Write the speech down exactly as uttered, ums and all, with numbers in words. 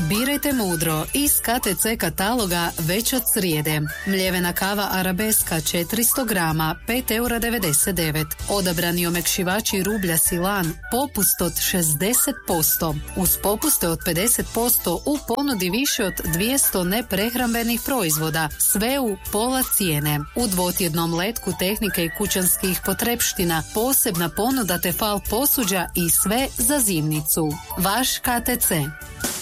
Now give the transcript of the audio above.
Birajte mudro iz K T C kataloga već od srijede. Mljevena kava Arabeska četiristo grama, pet eura devedeset devet. Odabrani omekšivači rublja Silan, popust od šezdeset posto. Uz popuste od pedeset posto u ponudi više od dvjesto neprehrambenih proizvoda, sve u pola cijene. U dvotjednom letku tehnike i kućanskih potrepština, posebna ponuda Tefal posuđa i sve za zimnicu. Vaš K T C.